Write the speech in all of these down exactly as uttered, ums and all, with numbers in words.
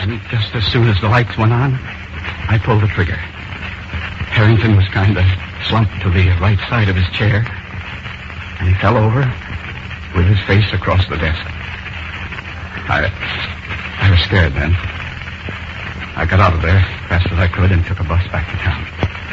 And just as soon as the lights went on, I pulled the trigger. Harrington was kind of slumped to the right side of his chair, and he fell over with his face across the desk. I, I was scared then. I got out of there as fast as I could and took a bus back to town.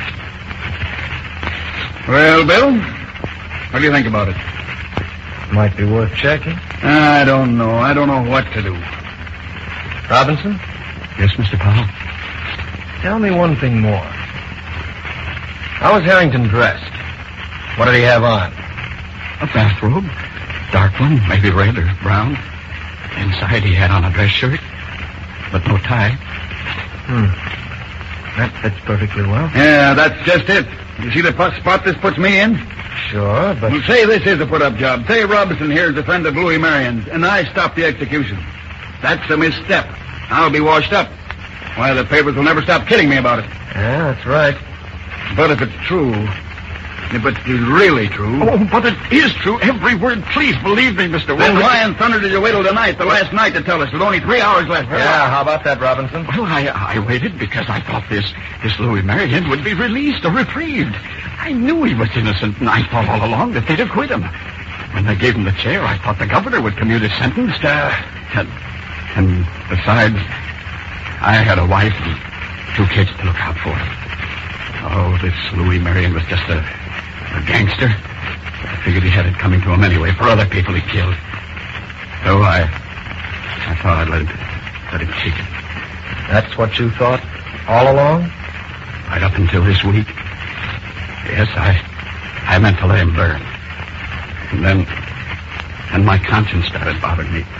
Well, Bill, what do you think about it? Might be worth checking. I don't know. I don't know what to do. Robinson? Yes, Mister Powell? Tell me one thing more. How was Harrington dressed? What did he have on? A bathrobe. Dark one, maybe red or brown. Inside he had on a dress shirt, but no tie. Hmm. That fits perfectly well. Yeah, that's just it. You see the put spot this puts me in? Sure, but... Well, say this is a put-up job. Say Robinson here is a friend of Louis Marion's, and I stopped the execution. That's a misstep. I'll be washed up. Why, the papers will never stop kidding me about it. Yeah, that's right. But if it's true, if it's really true... Oh, but it is true. Every word. Please believe me, Mister Then Wilson. why in thunder did you wait till tonight, the last night, to tell us, with only three hours left? Yeah, how about that, Robinson? Well, I, I waited because I thought this, this Louis Marion would be released or reprieved. I knew he was innocent, and I thought all along that they'd acquit him. When they gave him the chair, I thought the governor would commute his sentence. Uh, and, and besides, I had a wife and two kids to look out for. Oh, this Louis Marion was just a, a gangster. I figured he had it coming to him anyway for other people he killed. So I, I thought I'd let him, let him take it. That's what you thought all along? Right up until this week. Yes, I, I meant to let him burn. And then, then my conscience started bothering me.